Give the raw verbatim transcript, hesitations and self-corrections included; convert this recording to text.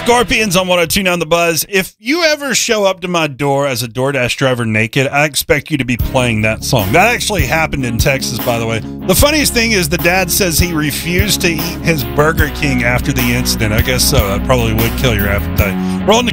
Scorpions on one oh two nine The Buzz. If you ever show up to my door as a DoorDash driver naked, I expect you to be playing that song. That actually happened in Texas, by the way. The funniest thing is the dad says he refused to eat his Burger King after the incident. I guess so. That probably would kill your appetite. Rolling the